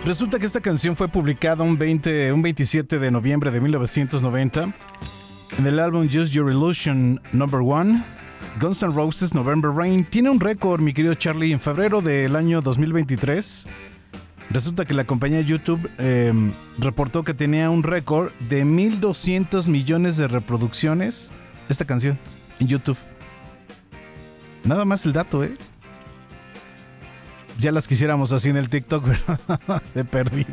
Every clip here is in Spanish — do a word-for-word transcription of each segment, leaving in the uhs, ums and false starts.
Resulta que esta canción fue publicada un, veinte, un veintisiete de noviembre de mil novecientos noventa en el álbum Use Your Illusion número uno, Guns N' Roses November Rain. Tiene un récord, mi querido Charlie, en febrero del año dos mil veintitrés. Resulta que la compañía YouTube eh, reportó que tenía un récord de mil doscientos millones de reproducciones esta canción en YouTube. Nada más el dato, ¿eh? Ya las quisiéramos así en el TikTok, pero de perdido.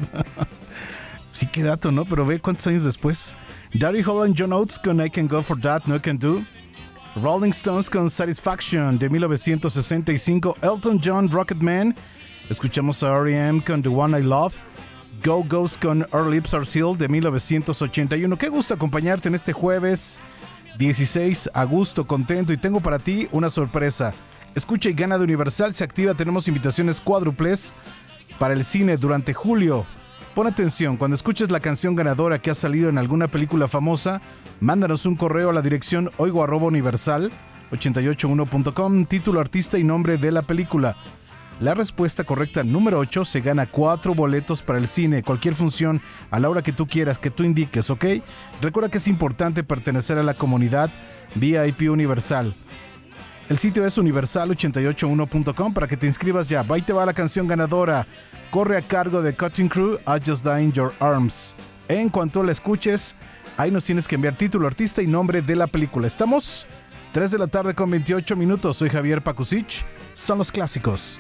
Sí, qué dato, ¿no? Pero ve cuántos años después. Daddy Holland, John Oates con I Can Go For That, No Can Do. Rolling Stones con Satisfaction de mil novecientos sesenta y cinco. Elton John, Rocketman. Escuchamos a R E M con The One I Love. Go-Go's con Our Lips Are Sealed de mil novecientos ochenta y uno. Qué gusto acompañarte en este jueves dieciséis, a gusto, contento, y tengo para ti una sorpresa. Escucha y gana de Universal se activa. Tenemos invitaciones cuádruples para el cine durante julio. Pon atención, cuando escuches la canción ganadora que ha salido en alguna película famosa, mándanos un correo a la dirección oigo arroba universal ochenta y ocho uno punto com, título, artista y nombre de la película. La respuesta correcta número ocho se gana cuatro boletos para el cine, cualquier función, a la hora que tú quieras, que tú indiques, ¿ok? Recuerda que es importante pertenecer a la comunidad V I P Universal. El sitio es universal ochenta y ocho uno punto com para que te inscribas ya. Ahí te va la canción ganadora. Corre a cargo de Cutting Crew, I Just Die in Your Arms. En cuanto la escuches, ahí nos tienes que enviar título, artista y nombre de la película. Estamos tres de la tarde con veintiocho minutos. Soy Javier Pakusich. Son los clásicos.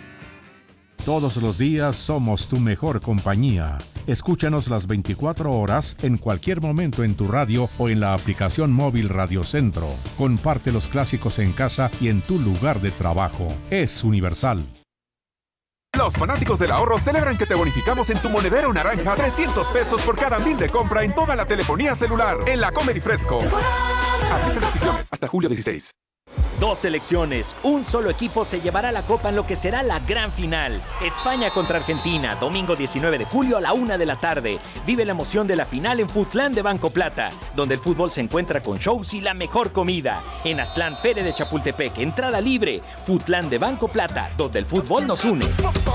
Todos los días somos tu mejor compañía. Escúchanos las veinticuatro horas en cualquier momento en tu radio o en la aplicación móvil Radio Centro. Comparte los clásicos en casa y en tu lugar de trabajo. Es Universal. Los fanáticos del ahorro celebran que te bonificamos en tu monedero naranja trescientos pesos por cada mil de compra en toda la telefonía celular en la Comer y Fresco. Aplica restricciones hasta julio dieciséis. Dos selecciones, un solo equipo se llevará la copa en lo que será la gran final. España contra Argentina, domingo diecinueve de julio a la una de la tarde. Vive la emoción de la final en Futlán de Banco Plata, donde el fútbol se encuentra con shows y la mejor comida. En Aztlán, Feria de Chapultepec, entrada libre. Futlán de Banco Plata, donde el fútbol nos une.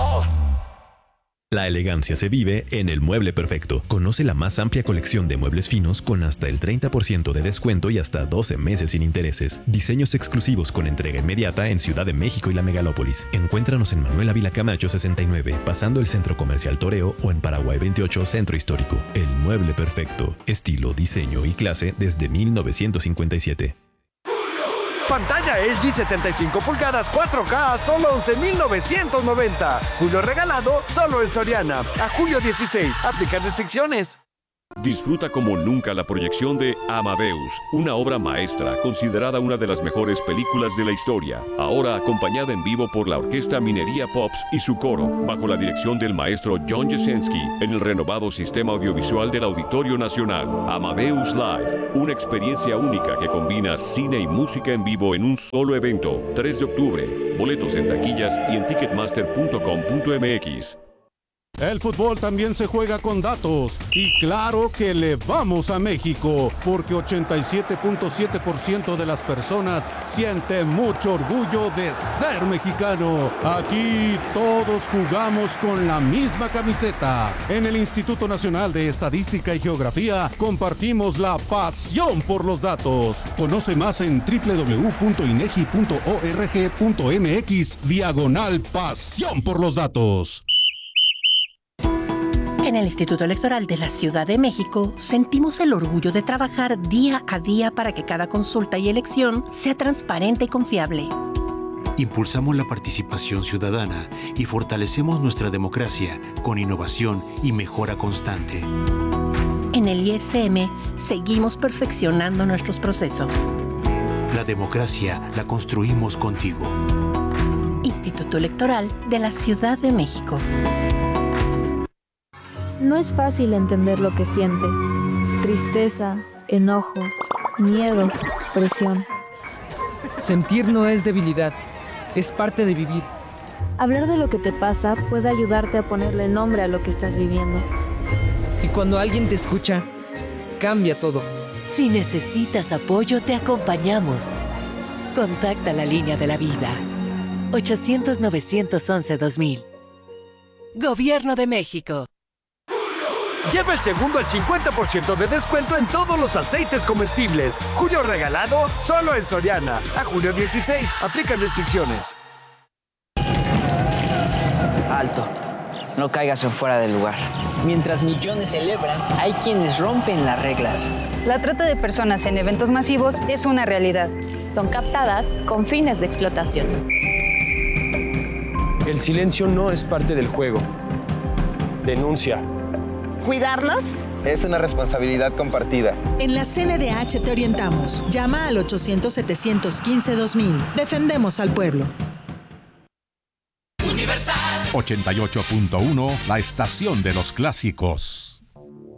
La elegancia se vive en El Mueble Perfecto. Conoce la más amplia colección de muebles finos con hasta el treinta por ciento de descuento y hasta doce meses sin intereses. Diseños exclusivos con entrega inmediata en Ciudad de México y la Megalópolis. Encuéntranos en Manuel Ávila Camacho sesenta y nueve, pasando el Centro Comercial Toreo, o en Paraguay veintiocho, Centro Histórico. El Mueble Perfecto. Estilo, diseño y clase desde mil novecientos cincuenta y siete. Pantalla L G setenta y cinco pulgadas cuatro K a solo once mil novecientos noventa. Julio regalado solo en Soriana. A julio dieciséis. Aplicar restricciones. Disfruta como nunca la proyección de Amadeus, una obra maestra considerada una de las mejores películas de la historia, ahora acompañada en vivo por la Orquesta Minería Pops y su coro, bajo la dirección del maestro John Jasenski, en el renovado sistema audiovisual del Auditorio Nacional. Amadeus Live, una experiencia única que combina cine y música en vivo en un solo evento. tres de octubre, boletos en taquillas y en ticketmaster punto com punto m x. El fútbol también se juega con datos. Y claro que le vamos a México, porque ochenta y siete punto siete por ciento de las personas siente mucho orgullo de ser mexicano. Aquí todos jugamos con la misma camiseta. En el Instituto Nacional de Estadística y Geografía compartimos la pasión por los datos. Conoce más en doble u doble u doble u punto inegi punto org punto m x diagonal pasión por los datos. En el Instituto Electoral de la Ciudad de México sentimos el orgullo de trabajar día a día para que cada consulta y elección sea transparente y confiable. Impulsamos la participación ciudadana y fortalecemos nuestra democracia con innovación y mejora constante. En el I S M seguimos perfeccionando nuestros procesos. La democracia la construimos contigo. Instituto Electoral de la Ciudad de México. No es fácil entender lo que sientes. Tristeza, enojo, miedo, presión. Sentir no es debilidad, es parte de vivir. Hablar de lo que te pasa puede ayudarte a ponerle nombre a lo que estás viviendo. Y cuando alguien te escucha, cambia todo. Si necesitas apoyo, te acompañamos. Contacta la línea de la vida. ochocientos, novecientos once, dos mil. Gobierno de México. Lleva el segundo al cincuenta por ciento de descuento en todos los aceites comestibles. Julio regalado solo en Soriana. A julio dieciséis. Aplican restricciones. Alto. No caigas en fuera del lugar. Mientras millones celebran, hay quienes rompen las reglas. La trata de personas en eventos masivos es una realidad. Son captadas con fines de explotación. El silencio no es parte del juego. Denuncia. ¿Cuidarnos? Es una responsabilidad compartida. En la C N D H te orientamos. Llama al ochocientos, setecientos quince, dos mil. Defendemos al pueblo. ochenta y ocho punto uno, la estación de los clásicos.